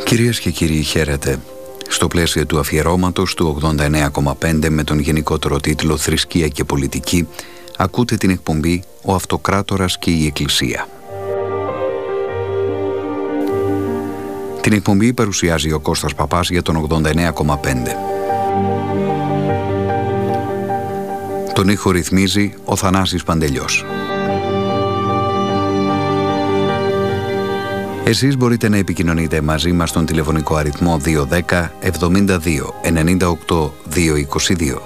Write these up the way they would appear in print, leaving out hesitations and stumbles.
Κυρίες και κύριοι, χαίρετε. Στο πλαίσιο του αφιερώματος του 89,5 με τον γενικότερο τίτλο «Θρησκεία και πολιτική» ακούτε την εκπομπή «Ο Αυτοκράτορας και η Εκκλησία». Την εκπομπή παρουσιάζει ο Κώστας Παπάς για τον 89,5. Τον ήχο ρυθμίζει ο Θανάσης Παντελιός. Εσείς μπορείτε να επικοινωνείτε μαζί μας στον τηλεφωνικό αριθμό 210 72 98 222.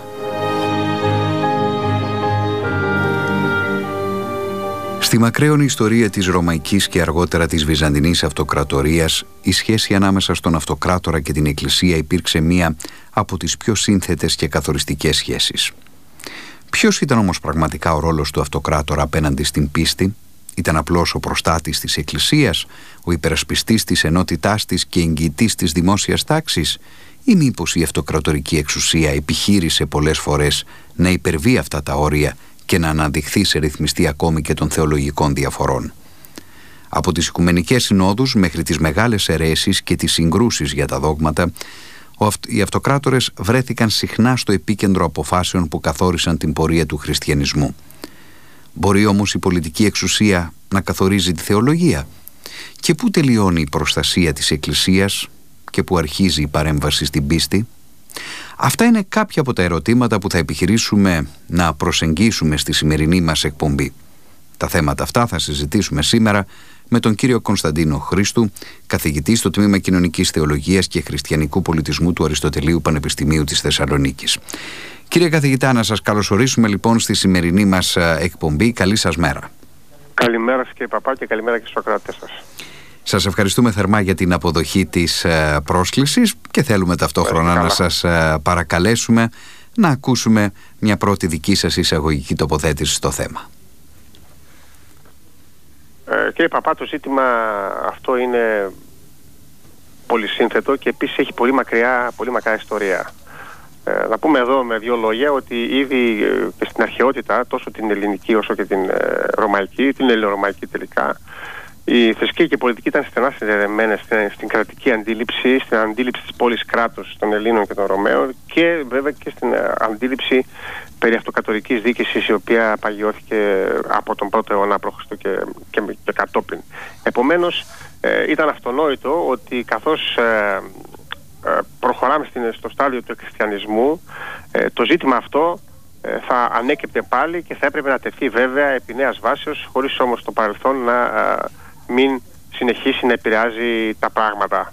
Στη μακραίωνη ιστορία της Ρωμαϊκής και αργότερα της Βυζαντινής Αυτοκρατορίας, η σχέση ανάμεσα στον Αυτοκράτορα και την Εκκλησία υπήρξε μία από τις πιο σύνθετες και καθοριστικές σχέσεις. Ποιος ήταν όμως πραγματικά ο ρόλος του Αυτοκράτορα απέναντι στην πίστη? Ήταν απλώς ο προστάτης της Εκκλησίας, ο υπερασπιστής της ενότητάς της και εγγυητής της δημόσιας τάξης, ή μήπως η αυτοκρατορική εξουσία επιχείρησε πολλές φορές να υπερβεί αυτά τα όρια και να αναδειχθεί σε ρυθμιστή ακόμη και των θεολογικών διαφορών? Από τις Οικουμενικές Συνόδους μέχρι τις μεγάλες αιρέσεις και τις συγκρούσεις για τα δόγματα, οι αυτοκράτορες βρέθηκαν συχνά στο επίκεντρο αποφάσεων που καθόρισαν την πορεία του χριστιανισμού. Μπορεί όμως η πολιτική εξουσία να καθορίζει τη θεολογία? Και πού τελειώνει η προστασία της Εκκλησίας και πού αρχίζει η παρέμβαση στην πίστη? Αυτά είναι κάποια από τα ερωτήματα που θα επιχειρήσουμε να προσεγγίσουμε στη σημερινή μας εκπομπή. Τα θέματα αυτά θα συζητήσουμε σήμερα με τον κύριο Κωνσταντίνο Χρήστου, καθηγητή στο Τμήμα Κοινωνικής Θεολογίας και Χριστιανικού Πολιτισμού του Αριστοτελείου Πανεπιστημίου της Θεσσαλονίκης. Κύριε καθηγητά, να σας καλωσορίσουμε λοιπόν στη σημερινή μας εκπομπή. Καλή σας μέρα. Καλημέρα σας κύριε Παπά και καλημέρα και στους ακροατές σας. Σας ευχαριστούμε θερμά για την αποδοχή της πρόσκλησης και θέλουμε ταυτόχρονα να σας παρακαλέσουμε να ακούσουμε μια πρώτη δική σας εισαγωγική τοποθέτηση στο θέμα. Κύριε Παπά, το ζήτημα αυτό είναι πολύ σύνθετο και επίσης έχει πολύ μακριά ιστορία. Να πούμε εδώ με δύο λόγια ότι ήδη και στην αρχαιότητα, τόσο την ελληνική όσο και την ρωμαϊκή, την ελληνορωμαϊκή τελικά, η θρησκεία και η πολιτική ήταν στενά συνδεδεμένες στην κρατική αντίληψη, στην αντίληψη της πόλης κράτους των Ελλήνων και των Ρωμαίων και βέβαια και στην αντίληψη περί αυτοκρατορικής διοίκησης, η οποία παγιώθηκε από τον 1ο αιώνα π.Χ. και κατόπιν. Επομένως, ήταν αυτονόητο ότι καθώς προχωράμε στο στάδιο του χριστιανισμού, το ζήτημα αυτό θα ανέκυπτε πάλι και θα έπρεπε να τεθεί βέβαια επί νέας βάσεως, χωρίς όμως το παρελθόν να μην συνεχίσει να επηρεάζει τα πράγματα.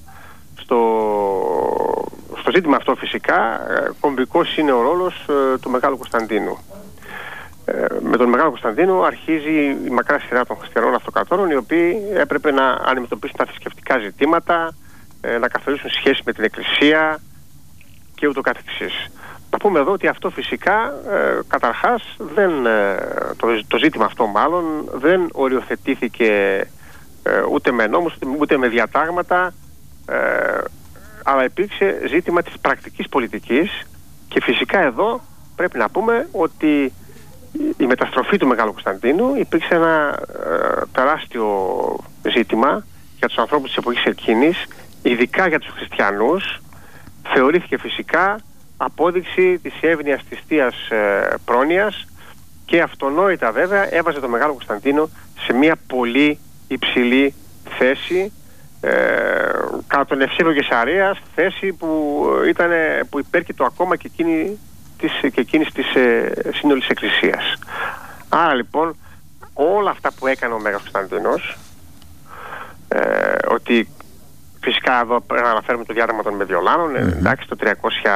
Στο ζήτημα αυτό φυσικά κομβικός είναι ο ρόλος του Μεγάλου Κωνσταντίνου. Με τον Μεγάλο Κωνσταντίνο αρχίζει η μακρά σειρά των χριστιανών αυτοκρατόρων, οι οποίοι έπρεπε να αντιμετωπίσουν τα θρησκευτικά ζητήματα, να καθορίσουν σχέση με την Εκκλησία και ούτω καθεξής. Να πούμε εδώ ότι αυτό φυσικά καταρχάς το ζήτημα αυτό μάλλον δεν οριοθετήθηκε ούτε με νόμους ούτε με διατάγματα, αλλά υπήρξε ζήτημα της πρακτικής πολιτικής και φυσικά εδώ πρέπει να πούμε ότι η μεταστροφή του Μεγάλου Κωνσταντίνου υπήρξε ένα τεράστιο ζήτημα για τους ανθρώπους της εποχής εκείνης, ειδικά για τους χριστιανούς. Θεωρήθηκε φυσικά απόδειξη της εύνοιας της Θείας πρόνοιας και αυτονόητα βέβαια έβαζε τον Μεγάλο Κωνσταντίνο σε μια πολύ υψηλή θέση κατά τον Ευσέβιο Κεσαρίας, θέση που υπέρκειτο ακόμα και εκείνης της σύνολης Εκκλησίας. Άρα λοιπόν όλα αυτά που έκανε ο Μέγας Κωνσταντίνος, ότι φυσικά εδώ αναφέρουμε το διάταγμα των Μεδιολάνων, εντάξει, το 313,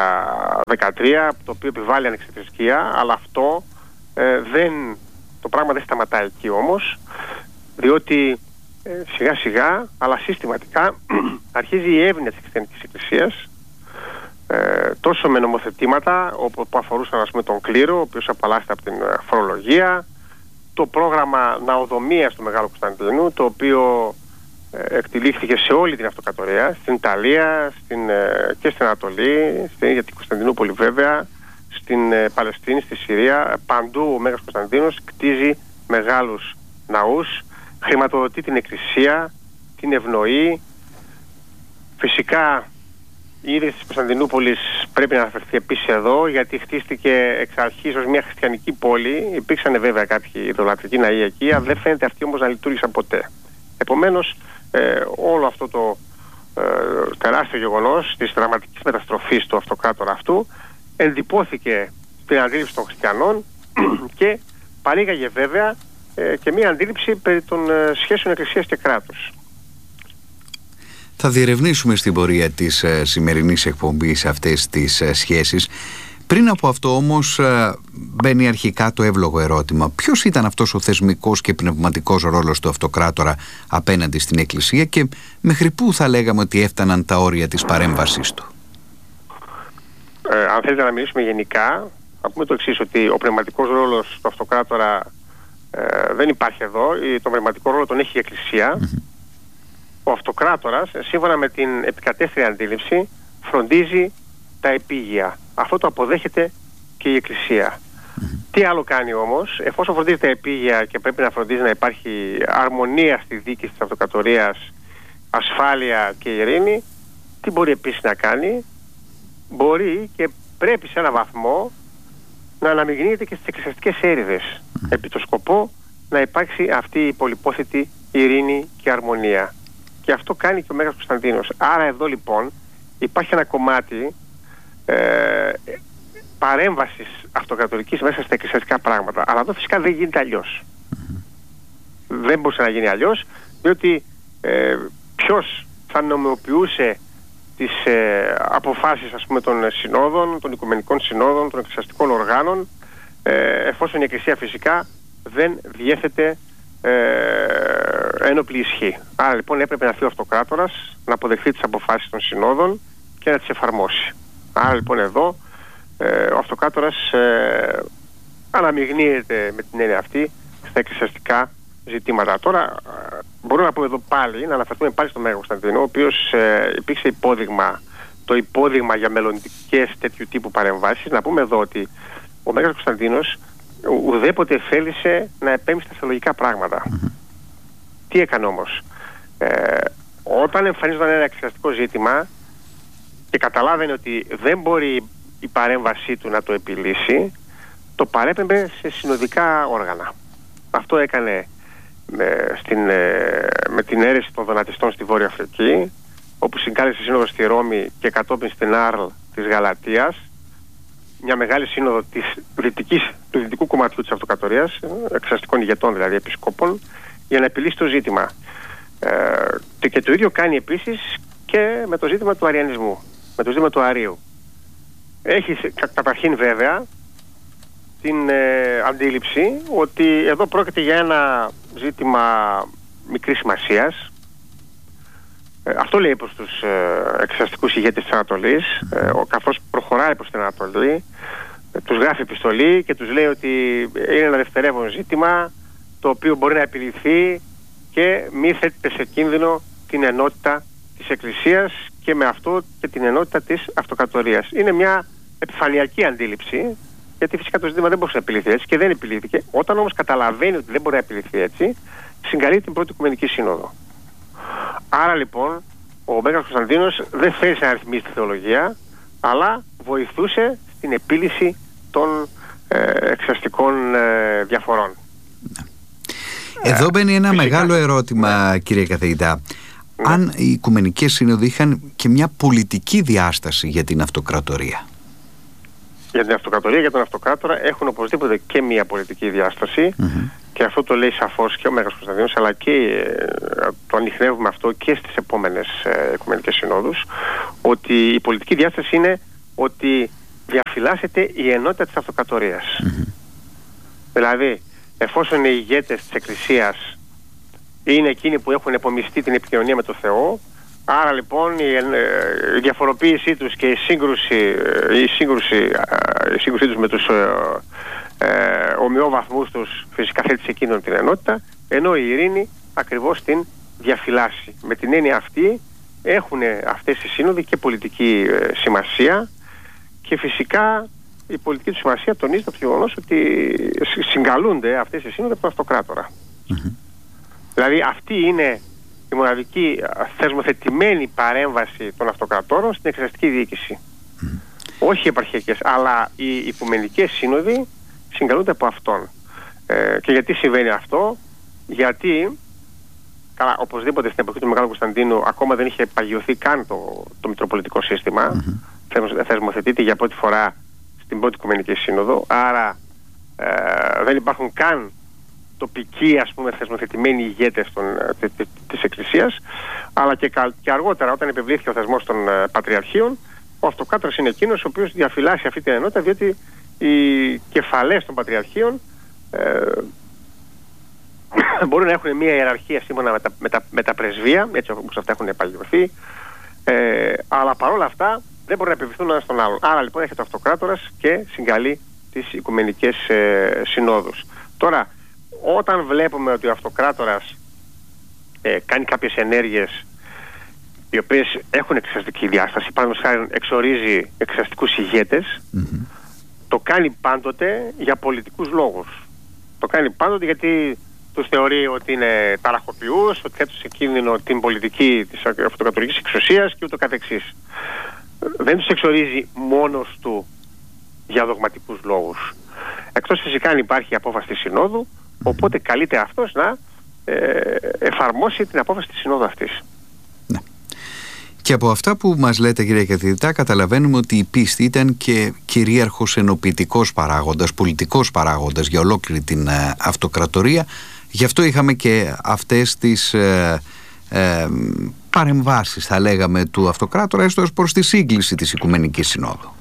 το οποίο επιβάλλει ανεξιθρησκεία, αλλά αυτό το πράγμα δεν σταματάει εκεί όμως, διότι σιγά σιγά αλλά συστηματικά αρχίζει η εύνοια της Χριστιανικής Εκκλησίας, τόσο με νομοθετήματα που αφορούσαν τον κλήρο, ο οποίος απαλλάσσεται από την φορολογία, το πρόγραμμα ναοδομίας του Μεγάλου Κωνσταντίνου, το οποίο εκτελήχθηκε σε όλη την αυτοκρατορία, στην Ιταλία και στην Ανατολή, στην ίδια την Κωνσταντινούπολη βέβαια, στην Παλαιστίνη, στη Συρία. Παντού ο Μέγας Κωνσταντίνος κτίζει μεγάλους ναούς, χρηματοδοτεί την Εκκλησία, την ευνοεί, Φυσικά η ίδρυση της Κωνσταντινούπολης πρέπει να αναφερθεί επίσης εδώ, γιατί χτίστηκε εξ αρχής ως μια χριστιανική πόλη. Υπήρξαν βέβαια κάποιοι ιδωλατρικοί ναοί εκεί, αλλά δεν φαίνεται αυτοί όμως να λειτουργήσαν ποτέ. Επομένως, όλο αυτό το τεράστιο γεγονός της δραματικής μεταστροφής του αυτοκράτορα αυτού εντυπώθηκε στην αντίληψη των χριστιανών και παρήγαγε βέβαια και μια αντίληψη περί των σχέσεων εκκλησίας και κράτους. Θα διερευνήσουμε στην πορεία της σημερινής εκπομπής αυτές τις σχέσεις. Πριν από αυτό όμως μπαίνει αρχικά το εύλογο ερώτημα: ποιος ήταν αυτός ο θεσμικός και πνευματικός ρόλος του αυτοκράτορα απέναντι στην Εκκλησία και μέχρι πού θα λέγαμε ότι έφταναν τα όρια της παρέμβασης του? Αν θέλετε να μιλήσουμε γενικά, θα πούμε το εξής, ότι ο πνευματικός ρόλος του αυτοκράτορα δεν υπάρχει εδώ. Τον πνευματικό ρόλο τον έχει η Εκκλησία. Ο αυτοκράτορας, σύμφωνα με την επικρατέστερη αντίληψη, φροντίζει τα επίγεια. Αυτό το αποδέχεται και η Εκκλησία. Τι άλλο κάνει όμως? Εφόσον φροντίζει τα επίγεια και πρέπει να φροντίζει να υπάρχει αρμονία στη διοίκηση της αυτοκρατορίας, ασφάλεια και ειρήνη, τι μπορεί επίσης να κάνει? Μπορεί και πρέπει σε έναν βαθμό να αναμειγνύεται και στις εκκλησιαστικές έρηδες, επί το σκοπό να υπάρξει αυτή η πολυπόθητη ειρήνη και αρμονία. Και αυτό κάνει και ο Μέγας Κωνσταντίνος. Άρα εδώ λοιπόν υπάρχει ένα κομμάτι παρέμβασης αυτοκρατορικής μέσα στα εκκλησιαστικά πράγματα. Αλλά εδώ φυσικά δεν γίνεται αλλιώς. Δεν μπορούσε να γίνει αλλιώς, διότι ποιος θα νομιμοποιούσε τις αποφάσεις, ας πούμε, των συνόδων, των οικουμενικών συνόδων, των εκκλησιαστικών οργάνων, εφόσον η Εκκλησία φυσικά δεν διέθετε ένοπλη ισχύ. Άρα λοιπόν έπρεπε να έρθει ο αυτοκράτορας να αποδεχθεί τις αποφάσεις των συνόδων και να τις εφαρμόσει. Άρα λοιπόν εδώ ο αυτοκράτορας αναμειγνύεται με την έννοια αυτή στα εκκλησιαστικά ζητήματα. Τώρα μπορούμε να πούμε εδώ πάλι, να αναφερθούμε πάλι στον Μέγα Κωνσταντίνο, ο οποίος υπήρξε υπόδειγμα, το υπόδειγμα για μελλοντικές τέτοιου τύπου παρεμβάσεις. Να πούμε εδώ ότι ο Μέγας Κωνσταντίνος ουδέποτε θέλησε να επέμβει στα θεολογικά πράγματα. Τι έκανε όμως? Όταν εμφανίζονταν ένα εκκλησιαστικό ζήτημα και καταλάβαινε ότι δεν μπορεί η παρέμβασή του να το επιλύσει, το παρέπεμπε σε συνοδικά όργανα. Αυτό έκανε με την αίρεση των δονατιστών στη Βόρεια Αφρική, όπου συγκάλεσε σύνοδο στη Ρώμη και κατόπιν στην Άρλ της Γαλατίας, μια μεγάλη σύνοδο του δυτικού κομματιού της αυτοκρατορίας, εκκλησιαστικών ηγετών δηλαδή, επισκόπων, για να επιλύσει το ζήτημα. Και το ίδιο κάνει επίσης και με το ζήτημα του αριανισμού, με το ζήτημα του Αρίου. Έχει καταρχήν βέβαια την αντίληψη ότι εδώ πρόκειται για ένα ζήτημα μικρής σημασίας. Αυτό λέει προς τους εκκλησιαστικούς ηγέτες της Ανατολής, καθώς προχωράει προς την Ανατολή, τους γράφει επιστολή και τους λέει ότι είναι ένα δευτερεύον ζήτημα το οποίο μπορεί να επιληθεί και μη θέτεται σε κίνδυνο την ενότητα της Εκκλησίας και με αυτό και την ενότητα της αυτοκρατορίας. Είναι μια επιφανειακή αντίληψη, γιατί φυσικά το ζήτημα δεν μπορούσε να επιληθεί έτσι και δεν επιλύθηκε. Όταν όμως καταλαβαίνει ότι δεν μπορεί να επιληθεί έτσι, συγκαλεί την πρώτη Οικουμενική Σύνοδο. Άρα λοιπόν ο Μέγας Κωνσταντίνος δεν θέλησε να ρυθμίσει τη θεολογία, αλλά βοηθούσε στην επίλυση των εξαστικών διαφορών. Εδώ μπαίνει ένα μεγάλο ερώτημα, κύριε καθηγητά. Αν οι Οικουμενικές Σύνοδοι είχαν και μια πολιτική διάσταση για την αυτοκρατορία? Για την αυτοκρατορία, για τον αυτοκράτορα έχουν οπωσδήποτε και μια πολιτική διάσταση, και αυτό το λέει σαφώς και ο Μέγας Κωνσταντίνος, αλλά και το ανιχνεύουμε αυτό και στις επόμενες Οικουμενικές Συνόδους, ότι η πολιτική διάσταση είναι ότι διαφυλάσσεται η ενότητα της αυτοκρατορίας. Δηλαδή, εφόσον οι ηγέτες της Εκκλησίας είναι εκείνοι που έχουν επομιστεί την επικοινωνία με τον Θεό, άρα λοιπόν η διαφοροποίησή τους και η σύγκρουσή τους με τους ομοιόβαθμούς τους φυσικά θέτει σε εκείνον την ενότητα, ενώ η ειρήνη ακριβώς την διαφυλάσσει. Με την έννοια αυτή έχουν αυτές οι σύνοδοι και πολιτική σημασία, και φυσικά η πολιτική του σημασία τονίζεται από το γεγονός ότι συγκαλούνται αυτές οι σύνοδοι από τον αυτοκράτορα. Δηλαδή αυτή είναι η μοναδική θεσμοθετημένη παρέμβαση των αυτοκρατόρων στην εκκλησιαστική διοίκηση. Όχι οι επαρχιακές, αλλά οι οικουμενικές σύνοδοι συγκαλούνται από αυτόν. Και γιατί συμβαίνει αυτό? Γιατί, καλά, οπωσδήποτε στην εποχή του Μεγάλου Κωνσταντίνου ακόμα δεν είχε παγιωθεί καν το μητροπολιτικό σύστημα. Θεσμοθετείται για πρώτη φορά στην πρώτη Οικουμενική Σύνοδο, άρα δεν υπάρχουν καν τοπικοί, ας πούμε, θεσμοθετημένοι ηγέτες της Εκκλησίας, αλλά και αργότερα, όταν επιβλήθηκε ο θεσμός των Πατριαρχείων, ο αυτοκράτορας είναι εκείνος ο οποίος διαφυλάσσει αυτή την ενότητα, διότι οι κεφαλές των Πατριαρχείων μπορούν να έχουν μια ιεραρχία σύμφωνα με τα πρεσβεία, έτσι όπως αυτά έχουν επαγγελθεί, αλλά παρόλα αυτά δεν μπορούν να επιβληθούν ένα στον άλλον. Άρα λοιπόν έρχεται ο αυτοκράτορας και συγκαλεί τις οικουμενικές συνόδους. Τώρα, όταν βλέπουμε ότι ο αυτοκράτορας κάνει κάποιες ενέργειες οι οποίες έχουν εκκλησιαστική διάσταση, παραδείγματος χάρη εξορίζει εκκλησιαστικούς ηγέτες, το κάνει πάντοτε για πολιτικούς λόγους. Το κάνει πάντοτε γιατί τους θεωρεί ότι είναι ταραχοποιούς, ότι θέτουν σε κίνδυνο την πολιτική της αυτοκρατορικής εξουσίας και ούτω καθεξής. Δεν τους εξορίζει μόνος του για δογματικούς λόγους. Εκτός φυσικά αν υπάρχει απόφαση της Συνόδου, οπότε καλείται αυτός να εφαρμόσει την απόφαση της Συνόδου αυτής. Ναι. Και από αυτά που μας λέτε, κύριε καθηγητά, καταλαβαίνουμε ότι η πίστη ήταν και κυρίαρχος ενοποιητικός παράγοντας, πολιτικός παράγοντας για ολόκληρη την αυτοκρατορία. Γι' αυτό είχαμε και αυτές τις παρεμβάσεις, θα λέγαμε, του αυτοκράτορα, έστω προς τη σύγκληση της Οικουμενικής Συνόδου.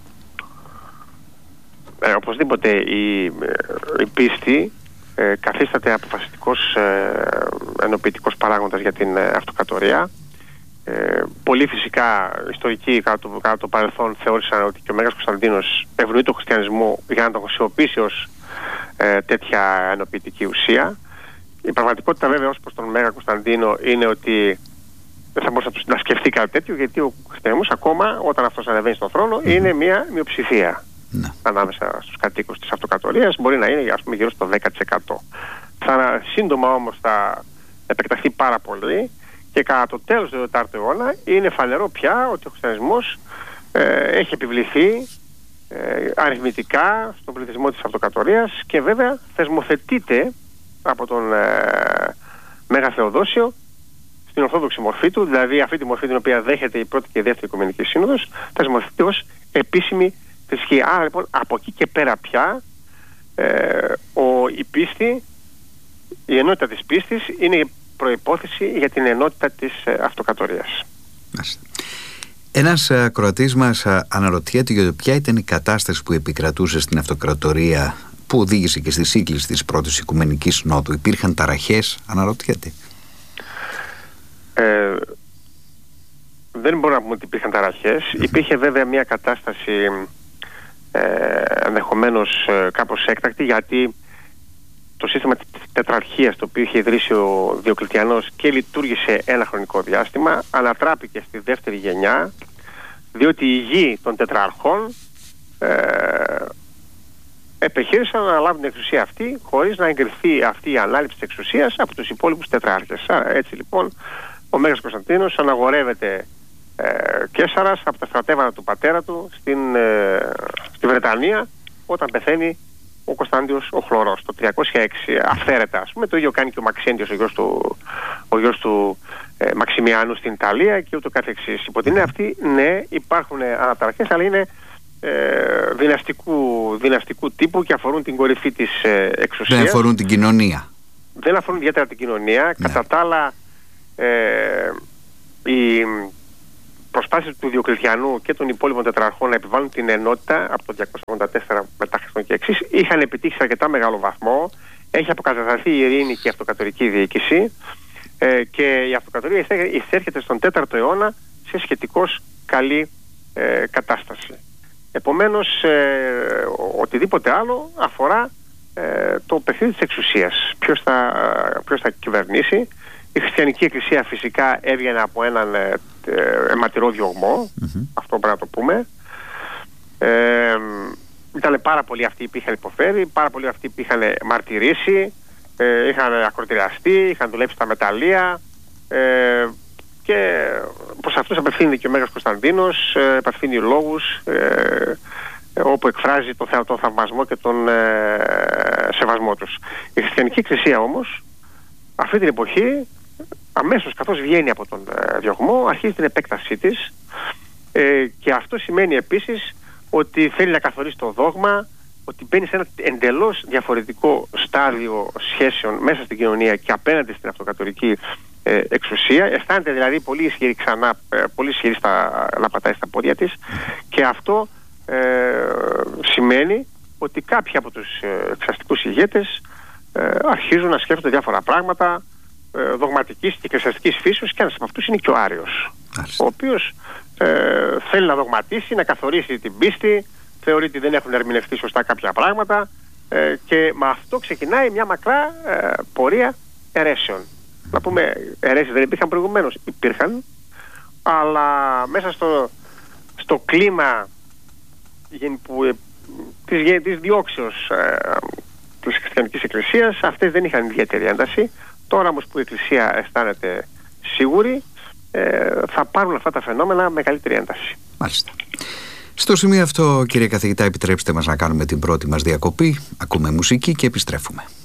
Οπωσδήποτε η πίστη καθίσταται αποφασιστικός ενοποιητικός παράγοντας για την αυτοκρατορία. Πολλοί φυσικά ιστορικοί κατά το παρελθόν θεώρησαν ότι και ο Μέγας Κωνσταντίνος ευνοεί τον χριστιανισμό για να τον χρησιμοποιήσει ως τέτοια ενοποιητική ουσία. Η πραγματικότητα βέβαια ως προς τον Μέγα Κωνσταντίνο είναι ότι δεν θα μπορούσε να σκεφτεί κάτι τέτοιο, γιατί ο χριστιανισμός ακόμα όταν αυτός ανεβαίνει στον θρόνο είναι μια μειοψηφία ανάμεσα στους κατοίκους της αυτοκρατορίας, μπορεί να είναι, ας πούμε, γύρω στο 10%. Σύντομα όμως θα επεκταθεί πάρα πολύ και κατά το τέλος του 4ου αιώνα είναι φανερό πια ότι ο χριστιανισμός έχει επιβληθεί αριθμητικά στον πληθυσμό της αυτοκρατορίας και βέβαια θεσμοθετείται από τον Μέγα Θεοδόσιο στην ορθόδοξη μορφή του, δηλαδή αυτή τη μορφή την οποία δέχεται η πρώτη και η δεύτερη Οικουμενική Σύνοδος, θεσμοθετείται ως επίσημη θρησκεία. Άρα λοιπόν από εκεί και πέρα πια η πίστη, η ενότητα της πίστης είναι η προϋπόθεση για την ενότητα της αυτοκρατορίας. Ένας ακροατής μας αναρωτιέται για το ποια ήταν η κατάσταση που επικρατούσε στην αυτοκρατορία που οδήγησε και στη σύγκληση της πρώτης Οικουμενικής Συνόδου. Υπήρχαν ταραχές, αναρωτιέται? Δεν μπορούμε να πούμε ότι υπήρχαν ταραχές. Υπήρχε βέβαια μια κατάσταση ενδεχομένως κάπως έκτακτη, γιατί το σύστημα της τετραρχίας, το οποίο είχε ιδρύσει ο Διοκλητιανός και λειτουργήσε ένα χρονικό διάστημα, ανατράπηκε στη δεύτερη γενιά, διότι οι γη των τετραρχών επιχείρησαν να αναλάβουν την εξουσία αυτή χωρίς να εγκριθεί αυτή η ανάληψη της εξουσίας από τους υπόλοιπους τετράρχες. Έτσι λοιπόν ο Μέγας Κωνσταντίνος αναγορεύεται Καίσαρας από τα στρατεύματα του πατέρα του στη Βρετανία όταν πεθαίνει ο Κωνσταντίνος ο Χλωρός το 306, αυθαίρετα, ας πούμε. Το ίδιο κάνει και ο Μαξέντιος, ο γιος του Μαξιμιάνου στην Ιταλία και ούτω καθεξής. Υπό την αυτή, ναι, υπάρχουν αναταραχές, αλλά είναι δυναστικού τύπου και αφορούν την κορυφή της εξουσίας. Δεν αφορούν την κοινωνία. Δεν αφορούν ιδιαίτερα την κοινωνία. Ναι. Κατά τα άλλα, οι προσπάθειες του Διοκλητιανού και των υπόλοιπων τετραρχών να επιβάλλουν την ενότητα από το 284 μετά Χριστόν και εξής είχαν επιτύχει σε αρκετά μεγάλο βαθμό. Έχει αποκατασταθεί η ειρήνη και η αυτοκρατορική διοίκηση και η αυτοκρατορία εισέρχεται στον 4ο αιώνα σε σχετικώς καλή κατάσταση. Επομένως, οτιδήποτε άλλο αφορά το παιχνίδι της εξουσίας. Ποιος θα κυβερνήσει. Η χριστιανική εκκλησία φυσικά έβγαινε από έναν αιματηρό διωγμό, αυτό πρέπει να το πούμε. Ήταν πάρα πολλοί αυτοί που είχαν υποφέρει, πάρα πολλοί αυτοί που είχαν μαρτυρήσει, είχαν ακροτηριαστεί, είχαν δουλέψει στα μεταλλεία, και προς αυτούς απευθύνεται και ο Μέγας Κωνσταντίνος, απευθύνει λόγους όπου εκφράζει τον θαυμασμό και τον σεβασμό τους. Η χριστιανική εκκλησία όμως αυτή την εποχή, αμέσως καθώς βγαίνει από τον διωγμό, αρχίζει την επέκτασή της, και αυτό σημαίνει επίσης ότι θέλει να καθορίσει το δόγμα, ότι μπαίνει σε ένα εντελώς διαφορετικό στάδιο σχέσεων μέσα στην κοινωνία και απέναντι στην αυτοκρατορική εξουσία. Αισθάνεται δηλαδή πολύ ισχυρή ξανά, πολύ ισχυρή να πατάει στα πόδια της, και αυτό σημαίνει ότι κάποιοι από τους εκκλησιαστικούς ηγέτες αρχίζουν να σκέφτονται διάφορα πράγματα δογματικής και εκκλησιαστικής φύσεως, και ένας από αυτούς είναι και ο Άριος, ο οποίος θέλει να δογματίσει, να καθορίσει την πίστη, θεωρεί ότι δεν έχουν ερμηνευτεί σωστά κάποια πράγματα, και με αυτό ξεκινάει μια μακρά πορεία αιρέσεων. Να πούμε, αιρέσεις δεν υπήρχαν προηγουμένως, υπήρχαν, αλλά μέσα στο κλίμα της διώξεως της χριστιανικής εκκλησίας, αυτές δεν είχαν ιδιαίτερη ένταση. Τώρα όμως που η εκκλησία αισθάνεται σίγουρη, θα πάρουν αυτά τα φαινόμενα μεγαλύτερη ένταση. Μάλιστα. Στο σημείο αυτό, κύριε καθηγητά, επιτρέψτε μας να κάνουμε την πρώτη μας διακοπή. Ακούμε μουσική και επιστρέφουμε.